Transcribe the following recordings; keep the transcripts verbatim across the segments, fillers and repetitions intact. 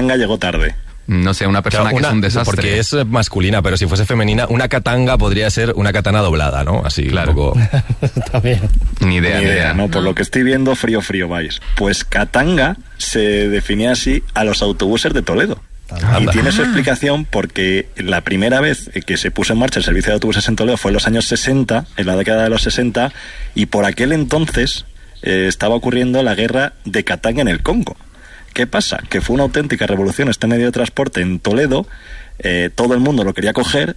katanga llegó tarde. No sé, una persona claro, una, que es un desastre. Porque es masculina, pero si fuese femenina, una katanga podría ser una katana doblada, ¿no? Así, claro. Un poco... Está bien. Ni idea, ni idea. No, por lo que estoy viendo, frío, frío vais. Pues katanga se definía así a los autobuses de Toledo. Anda. Y tiene su explicación porque la primera vez que se puso en marcha el servicio de autobuses en Toledo fue en los años sesenta, en la década de los sesenta, y por aquel entonces eh, estaba ocurriendo la guerra de Katanga en el Congo. ¿Qué pasa? Que fue una auténtica revolución este medio de transporte en Toledo, eh, todo el mundo lo quería coger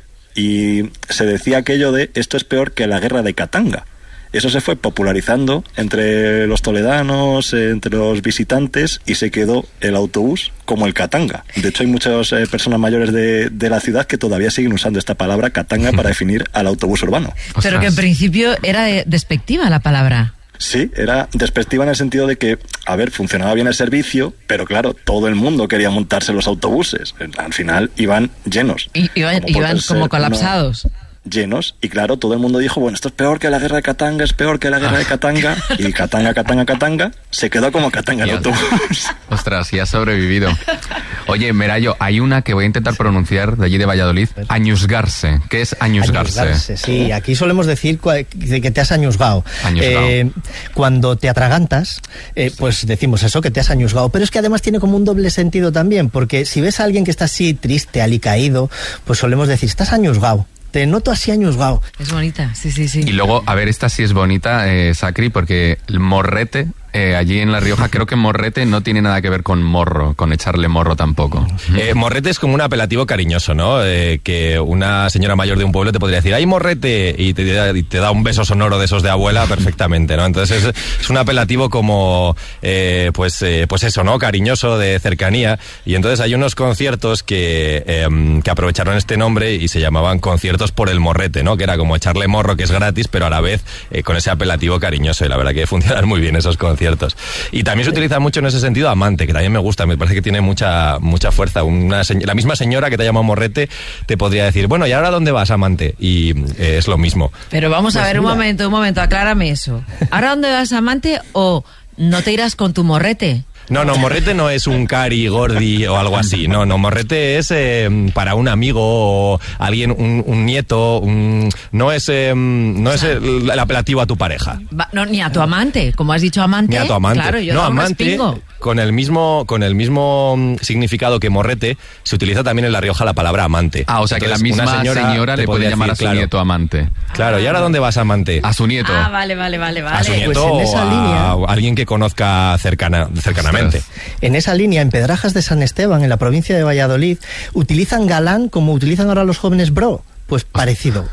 y se decía aquello de esto es peor que la guerra de Katanga. Eso se fue popularizando entre los toledanos, eh, entre los visitantes, y se quedó el autobús como el katanga. De hecho, hay muchas eh, personas mayores de, de la ciudad que todavía siguen usando esta palabra katanga para definir al autobús urbano. Pero que en principio era despectiva la palabra. Sí, era despectiva en el sentido de que, a ver, funcionaba bien el servicio, pero claro, todo el mundo quería montarse los autobuses. Al final iban llenos. Y, iban como, iban como colapsados. Una... llenos, y claro, todo el mundo dijo, bueno, esto es peor que la guerra de Katanga, es peor que la guerra de Katanga, y Katanga, Katanga, Katanga, se quedó como Katanga el autobús. Ostras, y ha sobrevivido. Oye, Merayo, hay una que voy a intentar pronunciar de allí de Valladolid, añusgarse. ¿Qué es añusgarse? Añusgarse, sí, aquí solemos decir que te has añusgado. Añusgado. Eh, cuando te atragantas, eh, pues decimos eso, que te has añusgado, pero es que además tiene como un doble sentido también, porque si ves a alguien que está así triste, alicaído, pues solemos decir, estás añusgado. Te noto así añusgado. Es bonita, sí, sí, sí. Y luego, a ver, esta sí es bonita, eh, Sacri, porque el morrete, eh, allí en La Rioja, creo que morrete no tiene nada que ver con morro, con echarle morro tampoco. Eh, morrete es como un apelativo cariñoso, ¿no? Eh, que una señora mayor de un pueblo te podría decir, ¡ay, morrete! Y te, y te da un beso sonoro de esos de abuela perfectamente, ¿no? Entonces es, es un apelativo como, eh, pues, eh, pues eso, ¿no? Cariñoso, de cercanía. Y entonces hay unos conciertos que, eh, que aprovecharon este nombre y se llamaban conciertos por el morrete, ¿no? Que era como echarle morro, que es gratis, pero a la vez eh, con ese apelativo cariñoso, y la verdad que funcionan muy bien esos conciertos. Y también se utiliza mucho en ese sentido amante, que también me gusta, me parece que tiene mucha mucha fuerza. Una la misma señora que te ha llamado morrete te podría decir, bueno, ¿y ahora dónde vas, amante? Y eh, es lo mismo. Pero vamos pues a ver, mira. un momento, un momento, aclárame eso. ¿Ahora dónde vas, amante, o no te irás con tu morrete? No, no, morrete no es un cari, gordi o algo así. No, no, morrete es eh, para un amigo o alguien, un, un nieto. Un, no es, eh, no es el, el apelativo a tu pareja. Va, no, ni a tu amante, como has dicho amante. Ni a tu amante. Claro, yo no, no amante. respingo. Con el mismo, con el mismo significado que morrete, se utiliza también en La Rioja la palabra amante. Ah, o sea, entonces, que la misma señora, señora le puede llamar decir, a su claro, nieto amante. Claro, ¿y ahora dónde vas, amante? A su nieto. Ah, vale, vale, vale, vale. A su nieto, pues en esa o a línea, alguien que conozca cercana, cercanamente. Ostras. En esa línea, en Pedrajas de San Esteban, en la provincia de Valladolid, utilizan galán como utilizan ahora los jóvenes bro. Pues parecido.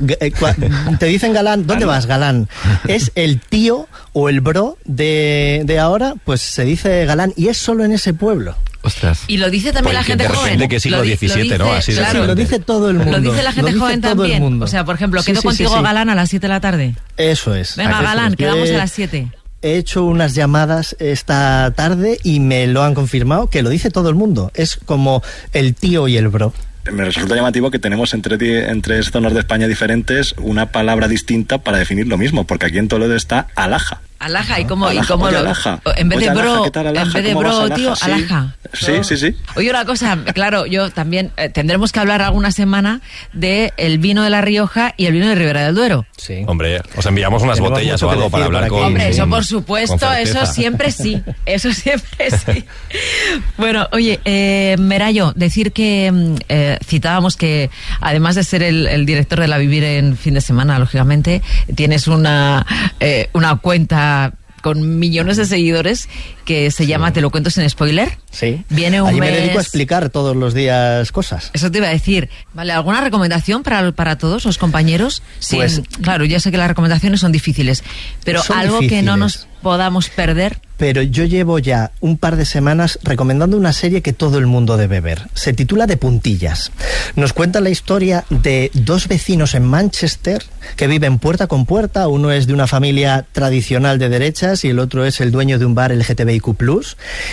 Te dicen galán, ¿dónde vas, galán? Es el tío o el bro de, de ahora, pues se dice galán, y es solo en ese pueblo. Ostras. Y lo dice también Porque la gente de repente joven. que siglo Lo di- diecisiete, lo ¿no? dice, Así de claro, repente. Lo dice todo el mundo. Lo dice la gente dice joven todo el también. mundo. O sea, por ejemplo, Sí, quedo sí, contigo, sí, sí. galán, a las siete de la tarde. Eso es. Venga, Eso galán, es. quedamos He- a las siete. He hecho unas llamadas esta tarde y me lo han confirmado, que lo dice todo el mundo. Es como el tío y el bro. Me resulta llamativo que tenemos en tres, en tres zonas de España diferentes una palabra distinta para definir lo mismo, porque aquí en Toledo está alhaja. Alaja, y como, Alaja, y como oye, lo, alaja. en vez Oye, de bro, alaja, ¿qué tal, alaja? en vez de ¿Cómo bro, vas, tío, alaja? Sí. alaja. Sí, sí, sí. Oye, una cosa, claro, yo también eh, tendremos que hablar alguna semana de el vino de La Rioja y el vino de Ribera del Duero. Sí. Hombre, os enviamos unas Tenemos botellas mucho o que algo para decir hablar por aquí. con... Hombre, eso con- por con supuesto, certeza. eso siempre sí, eso siempre sí. Bueno, oye, eh, Merayo, decir que mm, eh, citábamos que además de ser el, el director de La Vivir en fin de semana, lógicamente, tienes una, eh, una cuenta con millones de seguidores que se llama Te lo cuento sin spoiler. Sí. Viene un Ahí mes... me dedico a explicar todos los días cosas. Eso te iba a decir. Vale, ¿alguna recomendación para, para todos los compañeros? Sin, Pues- claro, ya sé que las recomendaciones son difíciles, pero Son algo que no difíciles. nos podamos perder. Pero yo llevo ya un par de semanas recomendando una serie que todo el mundo debe ver. Se titula De puntillas. Nos cuenta la historia de dos vecinos en Manchester que viven puerta con puerta. Uno es de una familia tradicional de derechas y el otro es el dueño de un bar L G T B I Q plus.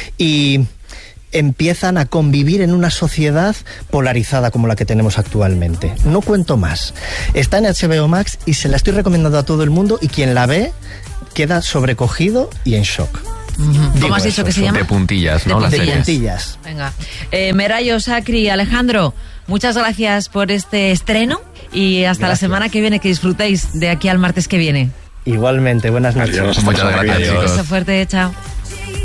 Y empiezan a convivir en una sociedad polarizada como la que tenemos actualmente. No cuento más. Está en H B O Max y se la estoy recomendando a todo el mundo, y quien la ve queda sobrecogido y en shock. Uh-huh. ¿Cómo has dicho eso, que se llama? De puntillas, ¿no? De Las De series. puntillas. Venga. Eh, Merayo, Sacri, Alejandro, muchas gracias por este estreno y hasta Gracias. la semana que viene, que disfrutéis de aquí al martes que viene. Igualmente, buenas noches. Adiós, Muchas hasta la semana que gracias, viene. chicos. Un beso fuerte, chao.